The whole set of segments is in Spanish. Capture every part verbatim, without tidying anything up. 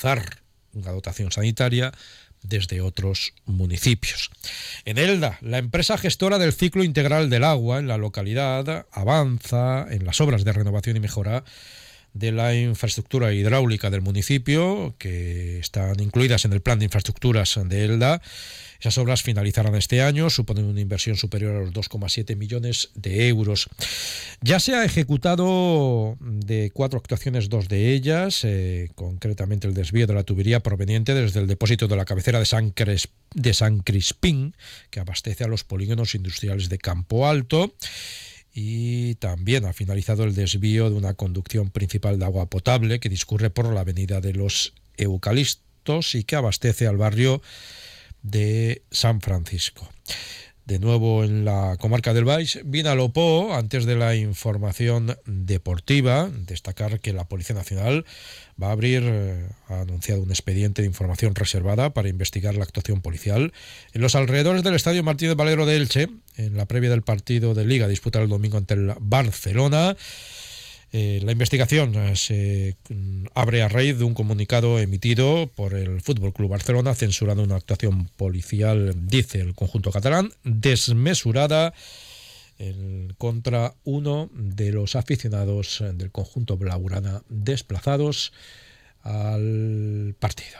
reforzar la dotación sanitaria desde otros municipios. En Elda, la empresa gestora del ciclo integral del agua en la localidad avanza en las obras de renovación y mejora de la infraestructura hidráulica del municipio, que están incluidas en el plan de infraestructuras de Elda. Esas obras finalizarán este año, suponen una inversión superior a los dos coma siete millones de euros. Ya se ha ejecutado de cuatro actuaciones, dos de ellas, eh, concretamente el desvío de la tubería proveniente desde el depósito de la cabecera de San, Cres, de San Crispín, que abastece a los polígonos industriales de Campo Alto. Y también ha finalizado el desvío de una conducción principal de agua potable que discurre por la avenida de los Eucaliptos y que abastece al barrio de San Francisco. De nuevo en la comarca del Baix, Vinalopó. Antes de la información deportiva, destacar que la Policía Nacional va a abrir, eh, ha anunciado un expediente de información reservada para investigar la actuación policial en los alrededores del Estadio Martínez Valero de Elche, en la previa del partido de Liga disputado el domingo ante el Barcelona. Eh, la investigación eh, se mm, abre a raíz de un comunicado emitido por el Fútbol Club Barcelona censurando una actuación policial, dice el conjunto catalán, desmesurada el, contra uno de los aficionados del conjunto blaugrana desplazados al partido.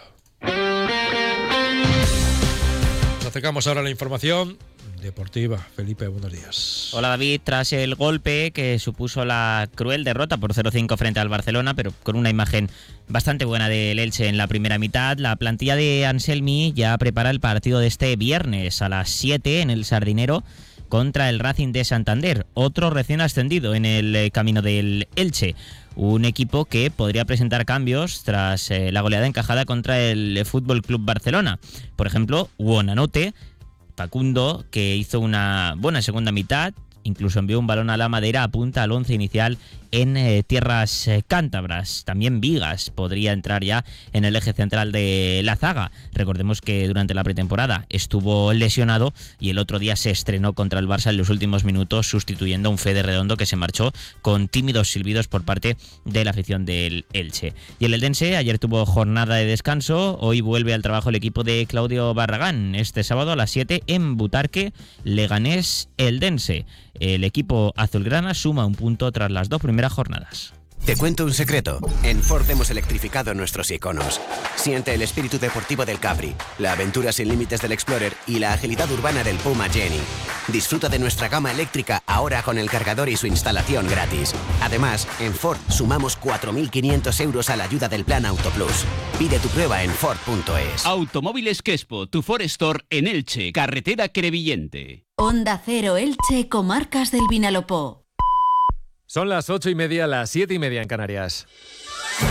Nos acercamos ahora a la información deportiva. Felipe, buenos días. Hola David, tras el golpe que supuso la cruel derrota por cero cinco frente al Barcelona, pero con una imagen bastante buena del Elche en la primera mitad, la plantilla de Anselmi ya prepara el partido de este viernes a las siete en el Sardinero contra el Racing de Santander, otro recién ascendido en el camino del Elche. Un equipo que podría presentar cambios tras eh, la goleada encajada contra el F C Barcelona. Por ejemplo, Buonanotte, Facundo, que hizo una buena segunda mitad, incluso envió un balón a la madera, apunta al once inicial en eh, tierras eh, cántabras. También Vigas podría entrar ya en el eje central de la zaga. Recordemos que durante la pretemporada estuvo lesionado y el otro día se estrenó contra el Barça en los últimos minutos, sustituyendo a un Fede Redondo que se marchó con tímidos silbidos por parte de la afición del Elche. Y el eldense ayer tuvo jornada de descanso, hoy vuelve al trabajo el equipo de Claudio Barragán. Este sábado a las siete en Butarque, Leganés Eldense. El equipo azulgrana suma un punto tras las dos primeras jornadas. Te cuento un secreto. En Ford hemos electrificado nuestros iconos. Siente el espíritu deportivo del Capri, la aventura sin límites del Explorer y la agilidad urbana del Puma Jenny. Disfruta de nuestra gama eléctrica ahora con el cargador y su instalación gratis. Además, en Ford sumamos cuatro mil quinientos euros a la ayuda del Plan Auto Plus. Pide tu prueba en Ford punto es. Automóviles Quespo, tu Ford Store en Elche, carretera Crevillente. Onda Cero Elche, comarcas del Vinalopó. Son las ocho y media, las siete y media en Canarias.